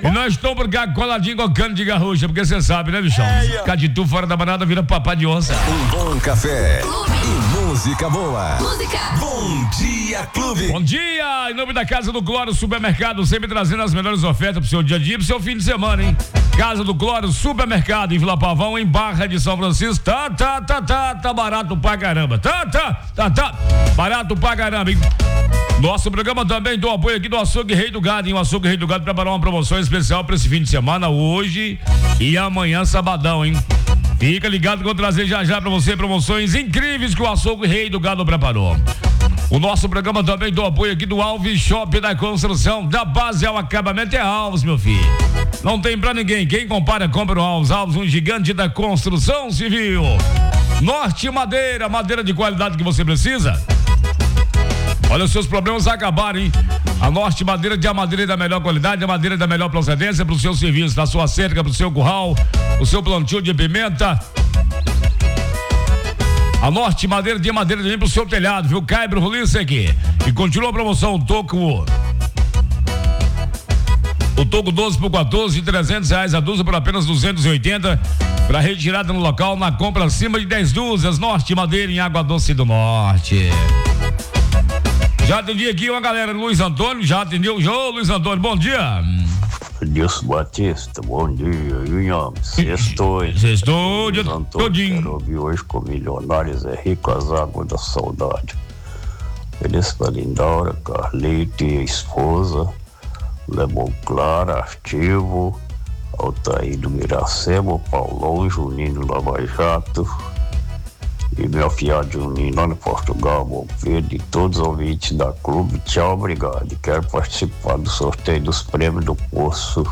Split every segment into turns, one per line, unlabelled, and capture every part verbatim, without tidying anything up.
E nós estamos por cá coladinho com a cana de garrucha, porque você sabe, né, bichão? É, Caditu fora da banada vira papá de onça.
Um bom café e música boa. Música. Bom dia, Clube.
Bom dia, em nome da Casa do Glória Supermercado, sempre trazendo as melhores ofertas pro seu dia a dia, pro seu fim de semana, hein? Casa do Glória Supermercado em Vila Pavão, em Barra de São Francisco. Tá, tá, tá, tá, tá barato pra caramba. Tá, tá, tá, tá, barato pra caramba, hein? Nosso programa também do apoio aqui do Açougue Rei do Gado, hein? O Açougue Rei do Gado preparou uma promoção especial para esse fim de semana, hoje e amanhã, sabadão, hein? Fica ligado que eu vou trazer já já pra você promoções incríveis que o Açougue Rei do Gado preparou. O nosso programa também do apoio aqui do Alves Shop da Construção, da base ao acabamento é Alves, meu filho. Não tem pra ninguém, quem compara, compra o Alves. Alves, um gigante da construção civil. Norte Madeira, madeira de qualidade que você precisa. Olha, os seus problemas acabaram, hein? A Norte Madeira de a madeira da melhor qualidade, a madeira da melhor procedência pro seu serviço, da sua cerca, pro seu curral, o seu plantio de pimenta. A Norte Madeira de madeira também pro seu telhado, viu? Caibro, roliça aqui. E continua a promoção, o toco. O toco doze por quatorze, de trezentos reais a dúzia por apenas duzentos e oitenta. Para retirada no local, na compra acima de dez dúzias. Norte Madeira em Água Doce do Norte. Já atendi aqui uma galera, Luiz Antônio, já atendeu. Ô, Luiz Antônio, bom dia.
Adilson Batista, bom dia, Junhão. Sextou, hein?
Sextou, dia
todinho. Quero ouvir hoje com Milionários é Rico, as águas da saudade. Feliz pra Lindora, Carlito e a esposa, Lemon Clara, Artivo, Altair do Miracema, Paulão, Juninho do Lava Jato. E meu afilhado Juninho lá no Portugal, Bom Verde, e todos os ouvintes da clube, tchau, obrigado. E quero participar do sorteio dos prêmios do posto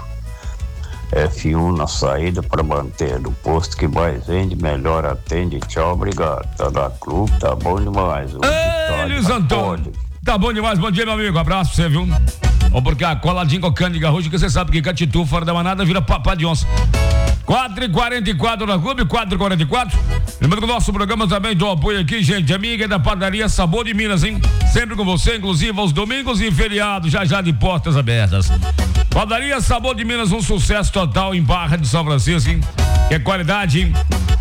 F um na saída para manter no posto que mais vende, melhor atende, tchau, obrigado. Tá da clube, tá bom demais.
Ei, Luiz Antônio, tá bom demais, bom dia, meu amigo, abraço pra você, viu? Vamos porque a coladinha com cana de garrucha, que você sabe que Catitu fora da manada vira papá de onça. quatro e quarenta e quatro na Clube, quatro e quarenta e quatro. Lembrando que o nosso programa também do apoio aqui, gente, amiga da padaria Sabor de Minas, hein? Sempre com você, inclusive aos domingos e feriados, já já de portas abertas. Padaria Sabor de Minas, um sucesso total em Barra de São Francisco, hein? Que é qualidade, hein?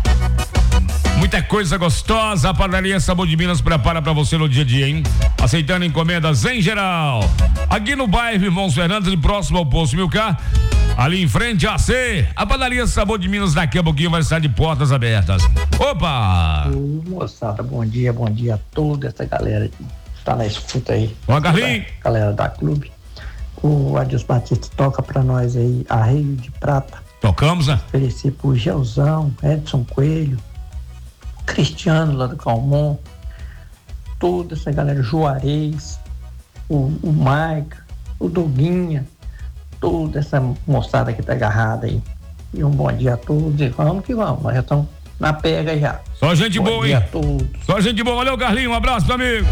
Muita coisa gostosa, a padaria Sabor de Minas prepara pra você no dia a dia, hein? Aceitando encomendas em geral. Aqui no bairro Irmãos Fernandes, próximo ao posto Milcar, ali em frente a C, a padaria Sabor de Minas daqui a pouquinho vai estar de portas abertas. Opa!
Ô, moçada, bom dia, bom dia a toda essa galera que tá na escuta aí.
Ó, Carlinhos!
Galera da clube. O Adilson Batista toca pra nós aí, Arreio de Prata.
Tocamos, né?
Oferecer pro Gelzão, Edson Coelho, Cristiano lá do Calmon, toda essa galera, Juarez, o, o Maica, o Doguinha, toda essa moçada que tá agarrada aí. E um bom dia a todos e vamos que vamos, nós já estamos na pega já.
Só gente
bom
boa,
dia
hein?
A todos.
Só gente boa, valeu, Carlinhos, um abraço, meu amigo.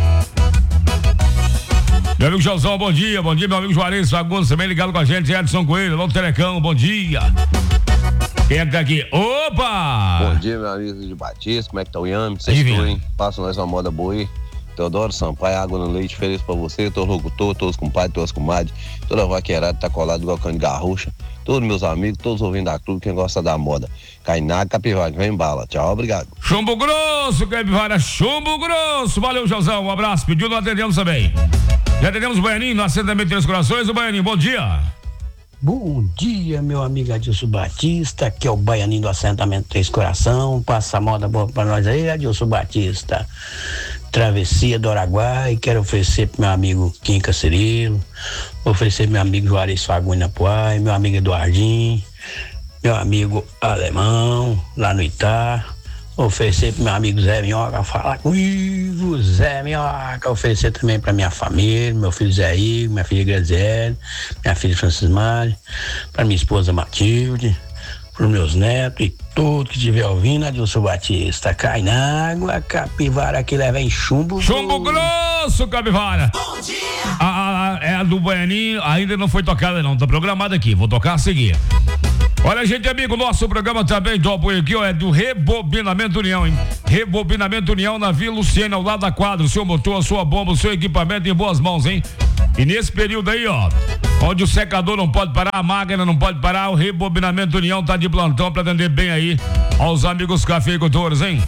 Meu amigo Gelzão, bom dia, bom dia, meu amigo Juarez Fagundes, também ligado com a gente, Edson Coelho, Lobo Telecão, bom dia. Quem é que tá aqui? Opa!
Bom dia, meu amigo de Batista, como é que tá o Yami? Vocês estão, hein? Passa nós uma moda boa aí. Teodoro Sampaio, água no leite, feliz pra você, todos os locutores, todos os compadres, todas as comadres, toda a vaqueirada tá colado igual cano de garrucha, todos meus amigos, todos ouvindo da clube, quem gosta da moda. Cainaga, Capivara, que vem bala. Tchau, obrigado.
Chumbo grosso, Capivara, chumbo grosso. Valeu, Josão, um abraço. Pediu, nós atendemos também. Já atendemos o Baianinho, no assentamento Três Corações. O Baianinho, bom dia.
Bom dia, meu amigo Adilson Batista, aqui é o Baianinho do assentamento Três Coração. Passa a moda boa pra nós aí, Adilson Batista. Travessia do Araguai, quero oferecer pro meu amigo Quinca Cirilo, oferecer pro meu amigo Juarez Fagundes Apuai, meu amigo Eduardinho, meu amigo Alemão, lá no Itá, oferecer pro meu amigo Zé Minhoca, falar comigo, Zé Minhoca, oferecer também pra minha família, meu filho Zé Igor, minha filha Graziele, minha filha Francis Mari, pra minha esposa Matilde, pros meus netos e tudo que estiver ouvindo, Adilson Batista. Cai na água, Capivara que leva em chumbo.
Chumbo grosso, Capivara. Bom dia. A, a, a, é a do Baianinho, ainda não foi tocada não, tá programada aqui, vou tocar a seguir. Olha, gente, amigo, nosso programa também do apoio aqui, ó, é do Rebobinamento União, hein? Rebobinamento União na Vila Luciana, ao lado da quadra, o seu motor, a sua bomba, o seu equipamento em boas mãos, hein? E nesse período aí, ó, onde o secador não pode parar, a máquina não pode parar, o Rebobinamento União tá de plantão para atender bem aí aos amigos cafeicultores, hein?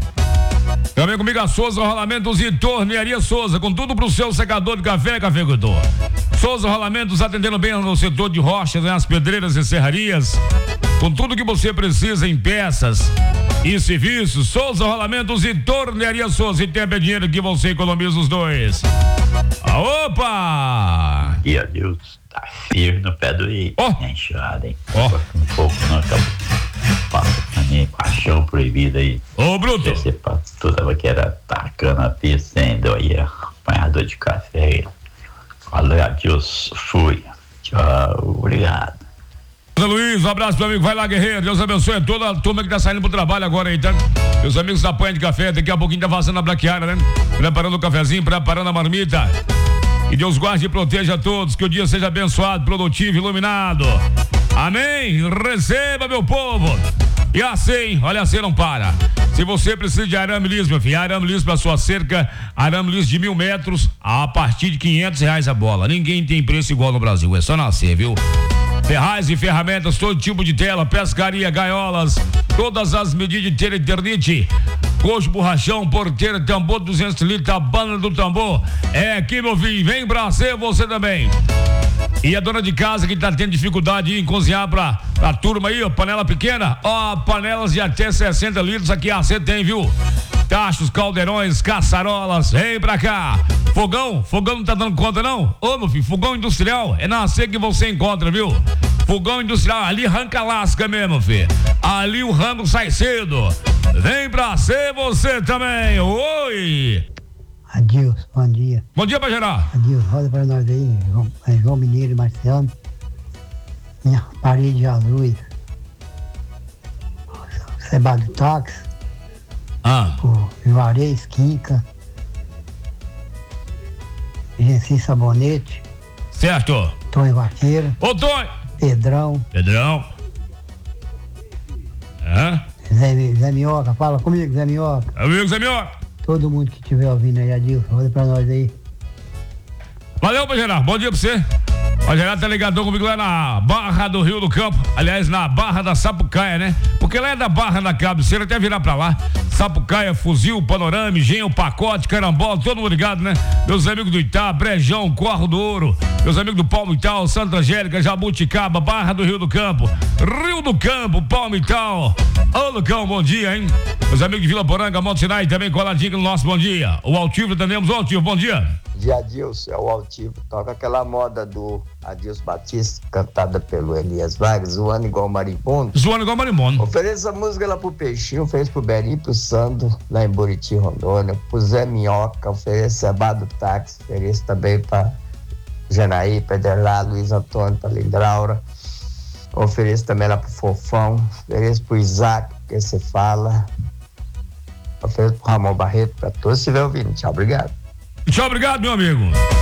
Também comigo a Souza Rolamentos e Tornearia Souza, com tudo pro seu secador de café, cafeicultor. Souza Rolamentos atendendo bem no setor de rochas, né, as pedreiras e serrarias, com tudo que você precisa em peças e serviços. Souza Rolamentos e Tornearia Souza, e tempo é dinheiro que você economiza os dois. Ah, opa!
E adeus, tá firme no pé do i.
Ó!
É enxurrada, hein?
Ó!
Um pouco, não acabou. Passa também com a chão proibida aí.
Ô, Bruto!
Você toda que era tacando a pista ainda aí, apanhador de café. Falei, adeus, fui. Tchau, obrigado.
Luiz, um abraço pro amigo, vai lá, guerreiro, Deus abençoe toda a turma que tá saindo pro trabalho agora aí, tá? Meus amigos da Panha de Café, daqui a pouquinho tá fazendo a braquiara, né? Preparando o cafezinho, preparando a marmita. Que Deus guarde e proteja a todos, que o dia seja abençoado, produtivo, iluminado. Amém? Receba, meu povo. E assim, olha, assim não para. Se você precisa de arame liso, meu filho, arame liso pra sua cerca, arame liso de mil metros, a partir de quinhentos reais a bola. Ninguém tem preço igual no Brasil, é só nascer, viu? Ferrais e ferramentas, todo tipo de tela, pescaria, gaiolas, todas as medidas de tela eternite, coxo, borrachão, porteira, tambor duzentos litros, a banda do tambor. É aqui, meu filho, vem pra ser você também. E a dona de casa que tá tendo dificuldade em cozinhar pra, pra turma aí, ó, panela pequena, ó, panelas de até sessenta litros, aqui a C tem, viu? Tachos, caldeirões, caçarolas, vem pra cá. Fogão, fogão não tá dando conta não? Ô, meu filho, fogão industrial, é na C que você encontra, viu? Fogão industrial, ali arranca lasca mesmo, filho. Ali o rango sai cedo. Vem pra C você também, oi!
Adeus, bom dia.
Bom dia, Bajará.
Adeus, roda para nós aí, João, é João Mineiro e Marciano. Minha parede de azuis. Cebado Táxi.
Ah.
O Juarez, Quinca. Genci Sabonete.
Certo.
Tonho Vaqueira.
Ô, Tonho.
Pedrão.
Pedrão. Hã?
Zé, Zé Minhoca, fala comigo, Zé Minhoca.
Amigo Zé Minhoca.
Todo mundo que estiver ouvindo aí, Adilson, roda pra nós aí.
Valeu, Bajará. Bom dia pra você. O Bajará tá ligadão comigo lá na Barra do Rio do Campo. Aliás, na Barra da Sapucaia, né? Porque lá é da Barra da cabeceira, até virar pra lá. Sapucaia, Fuzil, Panorama, Engenho, Pacote, Carambola, todo mundo ligado, né? Meus amigos do Itá, Brejão, Corro do Ouro. Meus amigos do Palmital, Santa Angélica, Jabuticaba, Barra do Rio do Campo. Rio do Campo, Palmital. Ô, Lucão, bom dia, hein? Meus amigos de Vila Poranga, Monte Sinai, também coladinho no nosso bom dia. O Altivo, entendemos? O Altivo, bom dia.
Dia Adilson, é o Altivo. Toca aquela moda do Adilson Batista, cantada pelo Elias Vargas, zoando igual marimbondo.
Zoando igual marimbondo.
Ofereça a música lá pro Peixinho, fez pro Berinho, pro Sandro, lá em Buriti, Rondônia, pro Zé Minhoca, ofereça Cebado Táxi, ofereça também pra Janaí, Pederlá, Luiz Antônio, pra Lindraura. Ofereço também lá pro Fofão, ofereço pro Isaac, que você fala. Ofereço pro Ramon Barreto, pra todos que estiver ouvindo. Tchau, obrigado.
Tchau, obrigado, meu amigo.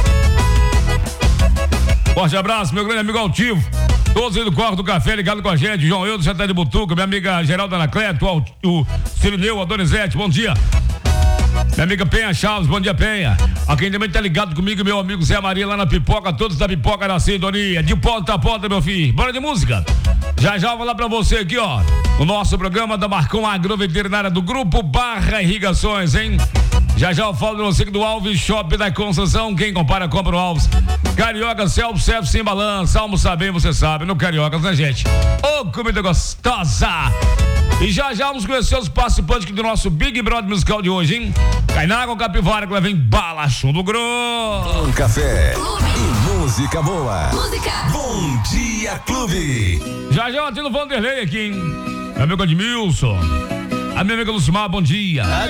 Forte abraço, meu grande amigo Altivo. Todos aí do Corpo do Café ligado com a gente. João Eudo, Santa de Butuca, minha amiga Geralda Anacleto, o, o Cirineu, a Donizete, bom dia. Minha amiga Penha Chaves, bom dia, Penha. A quem também tá ligado comigo, meu amigo Zé Maria lá na Pipoca, todos da Pipoca na sintonia. De ponta a ponta, meu filho. Bora de música. Já já vou lá pra você aqui, ó. O nosso programa da Marcão Agroveterinária do Grupo Barra Irrigações, hein? Já já eu falo pra você que do Alves Shop da Construção, quem compara, compra no Alves. Carioca, self-service sem balança, almoçar bem, você sabe, no Cariocas, né, gente? Ô, oh, comida gostosa! E já já vamos conhecer os participantes aqui do nosso Big Brother musical de hoje, hein? Kainá com Capivara, que lá vem bala, chumbo grosso.
Um café e música boa. Música. Bom Dia Clube.
Já já eu atendo o Vanderlei aqui, hein? Meu amigo Edmilson. A minha amiga Lucimar, bom dia.